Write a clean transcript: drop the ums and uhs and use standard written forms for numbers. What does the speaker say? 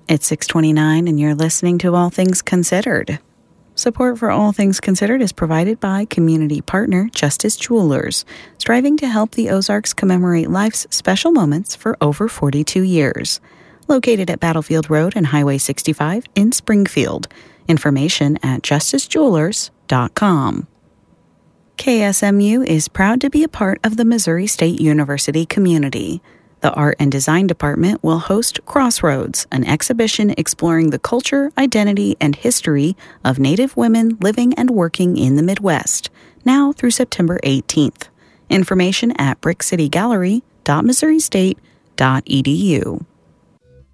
It's 6:29 and you're listening to All Things Considered. Support for All Things Considered is provided by community partner Justice Jewelers, striving to help the Ozarks commemorate life's special moments for over 42 years. Located at Battlefield Road and Highway 65 in Springfield. Information at justicejewelers.com. KSMU is proud to be a part of the Missouri State University community. The Art and Design Department will host Crossroads, an exhibition exploring the culture, identity, and history of Native women living and working in the Midwest, now through September 18th. Information at brickcitygallery.missourystate.edu.